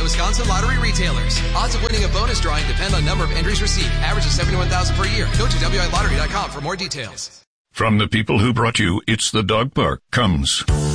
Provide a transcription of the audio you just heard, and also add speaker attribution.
Speaker 1: Wisconsin lottery retailers. Odds of winning a bonus drawing depend on number of entries received. Average is 71,000 per year. Go to WILottery.com for more details.
Speaker 2: From the people who brought you It's the Dog Park comes